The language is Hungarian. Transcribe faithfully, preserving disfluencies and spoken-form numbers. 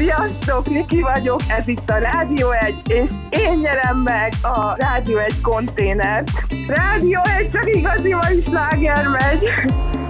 Sziasztok, Niki vagyok, ez itt a Rádió egy, és én nyerem meg a Rádió egy konténert. Rádió egy, csak igazi mai sláger megy!